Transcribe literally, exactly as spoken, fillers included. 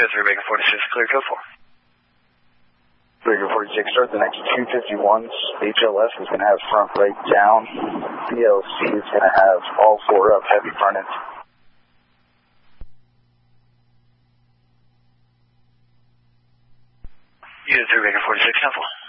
U S three Baker forty-six, clear code four. Baker forty-six, start the next two fifty-ones. H L S is going to have front right down. P L C is going to have all four up, heavy front end. U S three Baker forty-six, cancel.